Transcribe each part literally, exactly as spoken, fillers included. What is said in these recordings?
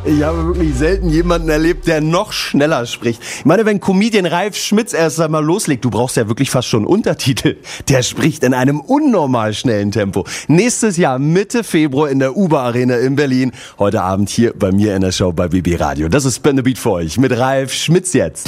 Ich habe wirklich selten jemanden erlebt, der noch schneller spricht. Ich meine, wenn Comedian Ralf Schmitz erst einmal loslegt, du brauchst ja wirklich fast schon Untertitel. Der spricht in einem unnormal schnellen Tempo. Nächstes Jahr Mitte Februar in der Uber Arena in Berlin. Heute Abend hier bei mir in der Show bei B B Radio. Das ist Spin the Beat für euch mit Ralf Schmitz jetzt.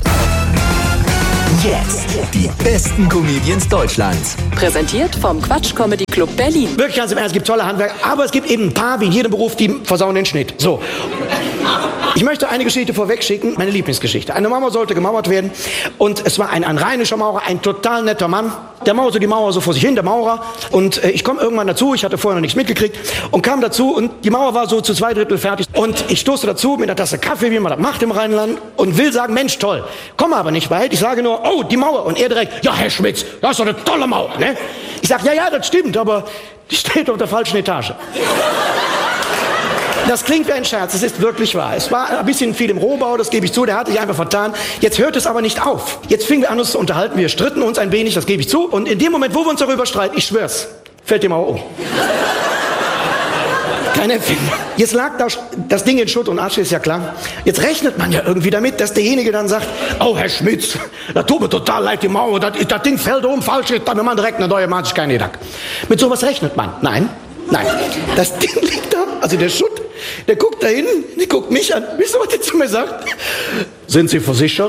Jetzt die besten Comedians Deutschlands. Präsentiert vom Quatsch Comedy Club Berlin. Wirklich ganz im Ernst, es gibt tolle Handwerker, aber es gibt eben ein paar, wie in jedem Beruf, die versauen den Schnitt. So. Ich möchte eine Geschichte vorwegschicken, meine Lieblingsgeschichte. Eine Mauer sollte gemauert werden und es war ein, ein rheinischer Maurer, ein total netter Mann. Der mauerte die Mauer so vor sich hin, der Maurer. Und äh, ich komme irgendwann dazu, ich hatte vorher noch nichts mitgekriegt und kam dazu und die Mauer war so zu zwei Drittel fertig. Und ich stoße dazu mit einer Tasse Kaffee, wie man das macht im Rheinland, und will sagen, Mensch, toll. Komme aber nicht weit, ich sage nur, oh, die Mauer. Und er direkt, ja, Herr Schmitz, das ist doch eine tolle Mauer, ne? Ich sage, ja, ja, das stimmt, aber die steht auf der falschen Etage. Das klingt wie ein Scherz, es ist wirklich wahr. Es war ein bisschen viel im Rohbau, das gebe ich zu, der hatte sich einfach vertan. Jetzt hört es aber nicht auf. Jetzt fingen wir an, uns zu unterhalten, wir stritten uns ein wenig, das gebe ich zu. Und in dem Moment, wo wir uns darüber streiten, ich schwör's, fällt die Mauer um. Keine Erfindung. Jetzt lag das, das Ding in Schutt und Asche, ist ja klar. Jetzt rechnet man ja irgendwie damit, dass derjenige dann sagt, oh, Herr Schmitz, das tut mir total leid, die Mauer, das, das Ding fällt um, falsch, dann wir machen direkt eine neue, macht sich keine Gedanken. Mit sowas rechnet man. Nein, nein. Das Ding liegt da, also der Schutt, der guckt da hin, der guckt mich an. Wisst ihr, was der zu mir sagt? Sind Sie versichert?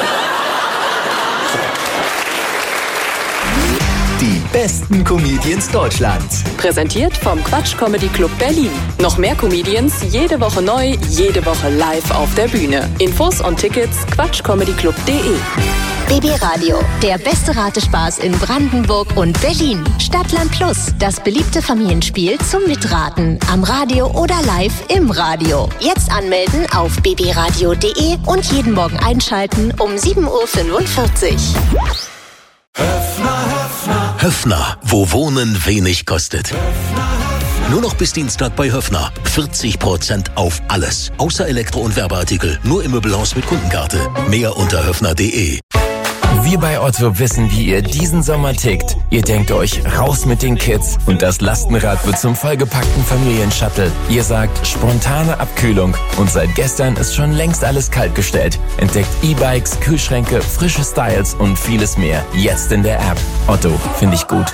Die besten Comedians Deutschlands. Präsentiert vom Quatsch Comedy Club Berlin. Noch mehr Comedians, jede Woche neu, jede Woche live auf der Bühne. Infos und Tickets quatschcomedyclub punkt de. B B Radio, der beste Ratespaß in Brandenburg und Berlin. Stadtland Plus, das beliebte Familienspiel zum Mitraten. Am Radio oder live im Radio. Jetzt anmelden auf b b radio punkt de und jeden Morgen einschalten um sieben Uhr fünfundvierzig. Höffner, Höffner. Höffner, wo Wohnen wenig kostet. Nur noch bis Dienstag bei Höffner. vierzig Prozent auf alles. Außer Elektro- und Werbeartikel. Nur im Möbelhaus mit Kundenkarte. Mehr unter höffner punkt de. Wir bei Otto wissen, wie ihr diesen Sommer tickt. Ihr denkt euch, raus mit den Kids und das Lastenrad wird zum vollgepackten Familienshuttle. Ihr sagt, spontane Abkühlung und seit gestern ist schon längst alles kaltgestellt. Entdeckt E-Bikes, Kühlschränke, frische Styles und vieles mehr. Jetzt in der App. Otto, finde ich gut.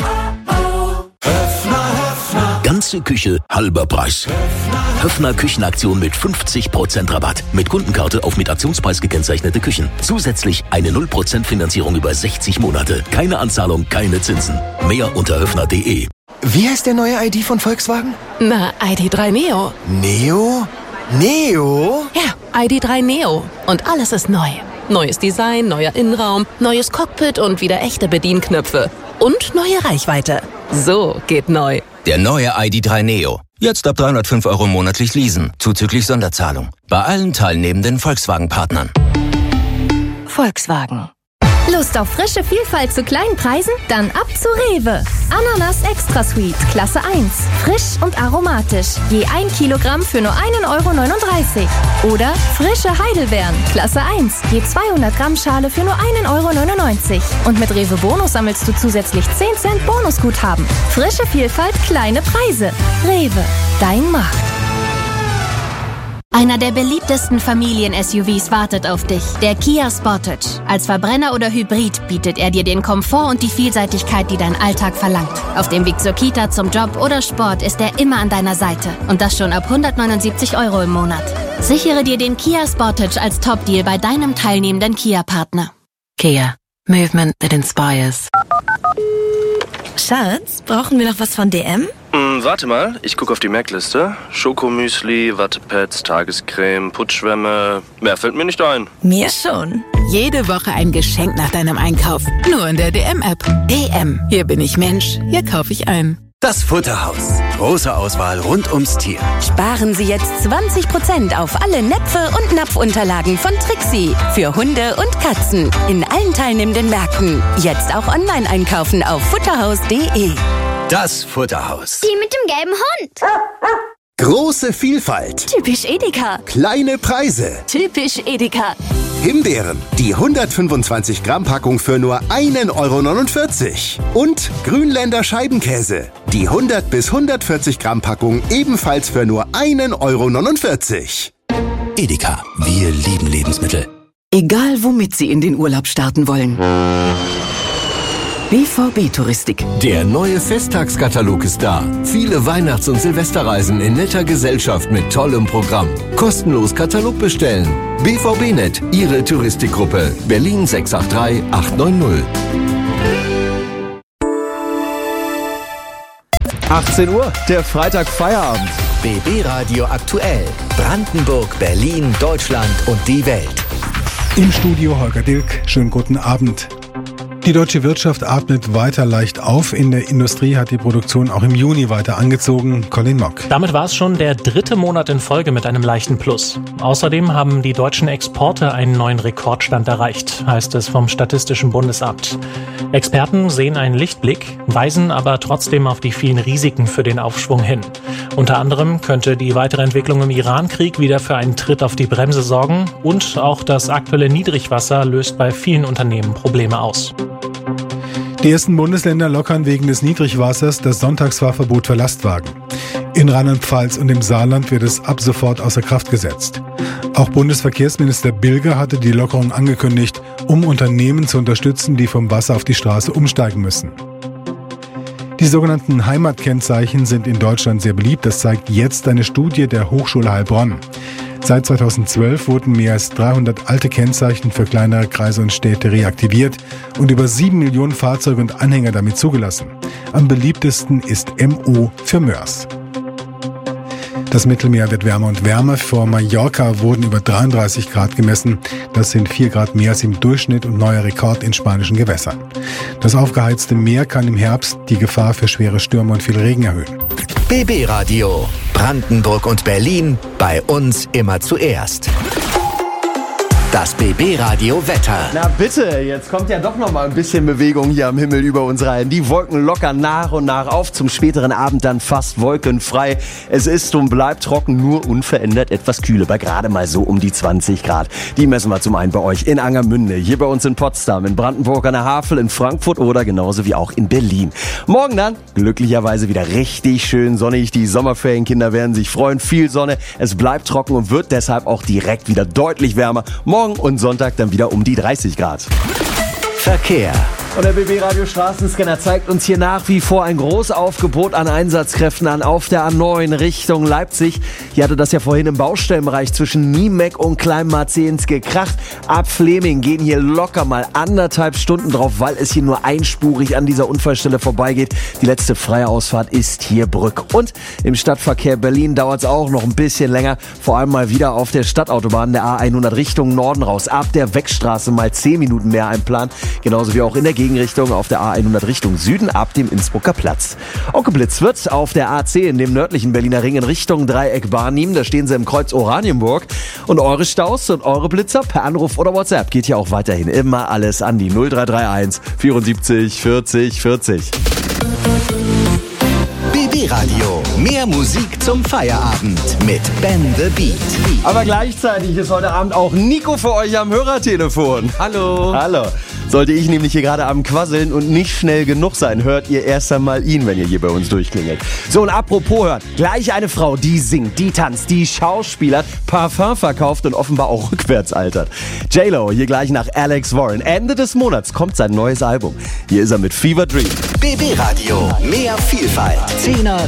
Ganze Küche, halber Preis. Höffner Küchenaktion mit fünfzig Prozent Rabatt. Mit Kundenkarte auf mit Aktionspreis gekennzeichnete Küchen. Zusätzlich eine null Prozent Finanzierung über sechzig Monate. Keine Anzahlung, keine Zinsen. Mehr unter höffner punkt de. Wie heißt der neue I D von Volkswagen? Na, I D drei Neo. Neo? Neo? Ja, I D drei Neo. Und alles ist neu. Neues Design, neuer Innenraum, neues Cockpit und wieder echte Bedienknöpfe. Und neue Reichweite. So geht neu. Der neue I D drei Neo. Jetzt ab dreihundertfünf Euro monatlich leasen, zuzüglich Sonderzahlung. Bei allen teilnehmenden Volkswagen-Partnern. Volkswagen. Lust auf frische Vielfalt zu kleinen Preisen? Dann ab zu Rewe. Ananas Extra Sweet, Klasse eins. Frisch und aromatisch. Je ein Kilogramm für nur ein Euro neununddreißig. Oder frische Heidelbeeren, Klasse eins. Je zweihundert Gramm Schale für nur ein Euro neunundneunzig. Und mit Rewe Bonus sammelst du zusätzlich zehn Cent Bonusguthaben. Frische Vielfalt, kleine Preise. Rewe, dein Markt. Einer der beliebtesten Familien-S U Vs wartet auf dich, der Kia Sportage. Als Verbrenner oder Hybrid bietet er dir den Komfort und die Vielseitigkeit, die dein Alltag verlangt. Auf dem Weg zur Kita, zum Job oder Sport ist er immer an deiner Seite. Und das schon ab hundertneunundsiebzig Euro im Monat. Sichere dir den Kia Sportage als Top-Deal bei deinem teilnehmenden Kia-Partner. Kia. Movement that inspires. Schatz, brauchen wir noch was von D M? Hm, warte mal, ich gucke auf die Merkliste. Schokomüsli, Wattepads, Tagescreme, Putzschwämme. Mehr fällt mir nicht ein. Mir schon. Jede Woche ein Geschenk nach deinem Einkauf. Nur in der D M-App. D M. Hier bin ich Mensch. Hier kaufe ich ein. Das Futterhaus. Große Auswahl rund ums Tier. Sparen Sie jetzt zwanzig Prozent auf alle Näpfe und Napfunterlagen von Trixie. Für Hunde und Katzen. In allen teilnehmenden Märkten. Jetzt auch online einkaufen auf futterhaus punkt de. Das Futterhaus. Die mit dem gelben Hund. Große Vielfalt. Typisch Edeka. Kleine Preise. Typisch Edeka. Himbeeren, die hundertfünfundzwanzig Gramm Packung für nur ein Euro neunundvierzig. Und Grünländer Scheibenkäse, die hundert bis hundertvierzig Gramm Packung ebenfalls für nur ein Euro neunundvierzig. Edeka, wir lieben Lebensmittel. Egal womit Sie in den Urlaub starten wollen. B V B-Touristik. Der neue Festtagskatalog ist da. Viele Weihnachts- und Silvesterreisen in netter Gesellschaft mit tollem Programm. Kostenlos Katalog bestellen. B V B-Net, Ihre Touristikgruppe. Berlin sechs acht drei acht neun null. achtzehn Uhr, der Freitag Feierabend. B B Radio aktuell. Brandenburg, Berlin, Deutschland und die Welt. Im Studio Holger Dilk. Schönen guten Abend. Die deutsche Wirtschaft atmet weiter leicht auf. In der Industrie hat die Produktion auch im Juni weiter angezogen. Colin Mock. Damit war es schon der dritte Monat in Folge mit einem leichten Plus. Außerdem haben die deutschen Exporte einen neuen Rekordstand erreicht, heißt es vom Statistischen Bundesamt. Experten sehen einen Lichtblick, weisen aber trotzdem auf die vielen Risiken für den Aufschwung hin. Unter anderem könnte die weitere Entwicklung im Iran-Krieg wieder für einen Tritt auf die Bremse sorgen und auch das aktuelle Niedrigwasser löst bei vielen Unternehmen Probleme aus. Die ersten Bundesländer lockern wegen des Niedrigwassers das Sonntagsfahrverbot für Lastwagen. In Rheinland-Pfalz und im Saarland wird es ab sofort außer Kraft gesetzt. Auch Bundesverkehrsminister Bilger hatte die Lockerung angekündigt, um Unternehmen zu unterstützen, die vom Wasser auf die Straße umsteigen müssen. Die sogenannten Heimatkennzeichen sind in Deutschland sehr beliebt. Das zeigt jetzt eine Studie der Hochschule Heilbronn. Seit zweitausendzwölf wurden mehr als dreihundert alte Kennzeichen für kleinere Kreise und Städte reaktiviert und über sieben Millionen Fahrzeuge und Anhänger damit zugelassen. Am beliebtesten ist M O für Mörs. Das Mittelmeer wird wärmer und wärmer. Vor Mallorca wurden über dreiunddreißig Grad gemessen. Das sind vier Grad mehr als im Durchschnitt und neuer Rekord in spanischen Gewässern. Das aufgeheizte Meer kann im Herbst die Gefahr für schwere Stürme und viel Regen erhöhen. B B Radio. Brandenburg und Berlin. Bei uns immer zuerst. Das B B Radio Wetter. Na bitte, jetzt kommt ja doch noch mal ein bisschen Bewegung hier am Himmel über uns rein. Die Wolken lockern nach und nach auf, zum späteren Abend dann fast wolkenfrei. Es ist und bleibt trocken, nur unverändert etwas kühler, bei gerade mal so um die zwanzig Grad. Die messen wir zum einen bei euch in Angermünde, hier bei uns in Potsdam, in Brandenburg an der Havel, in Frankfurt oder genauso wie auch in Berlin. Morgen dann glücklicherweise wieder richtig schön sonnig. Die Sommerferienkinder werden sich freuen, viel Sonne. Es bleibt trocken und wird deshalb auch direkt wieder deutlich wärmer. Morgen und Sonntag dann wieder um die dreißig Grad. Verkehr. Und der B B Radio Straßenscanner zeigt uns hier nach wie vor ein Großaufgebot an Einsatzkräften an auf der A neun Richtung Leipzig. Hier hatte das ja vorhin im Baustellenbereich zwischen Niemeck und Kleinmarzehns gekracht. Ab Fleming gehen hier locker mal anderthalb Stunden drauf, weil es hier nur einspurig an dieser Unfallstelle vorbeigeht. Die letzte freie Ausfahrt ist hier Brück. Und im Stadtverkehr Berlin dauert es auch noch ein bisschen länger. Vor allem mal wieder auf der Stadtautobahn der A hundert Richtung Norden raus. Ab der Weckstraße mal zehn Minuten mehr einplanen. Genauso wie auch in der Gegenrichtung auf der A hundert Richtung Süden ab dem Innsbrucker Platz. Auch geblitzt wird auf der A zehn, dem nördlichen Berliner Ring in Richtung Dreieck Barnim. Da stehen sie im Kreuz Oranienburg. Und eure Staus und eure Blitzer per Anruf oder WhatsApp geht ja auch weiterhin immer alles an die null drei drei eins vierundsiebzig vierzig vierzig. B B Radio. Mehr Musik zum Feierabend mit Ben the Beat. Aber gleichzeitig ist heute Abend auch Nico für euch am Hörertelefon. Hallo. Hallo. Sollte ich nämlich hier gerade am Quasseln und nicht schnell genug sein, hört ihr erst einmal ihn, wenn ihr hier bei uns durchklingelt. So, und apropos hören, gleich eine Frau, die singt, die tanzt, die schauspielert, Parfum verkauft und offenbar auch rückwärts altert. J-Lo, hier gleich nach Alex Warren. Ende des Monats kommt sein neues Album. Hier ist er mit Fever Dream. B B Radio. Mehr Vielfalt. Zehner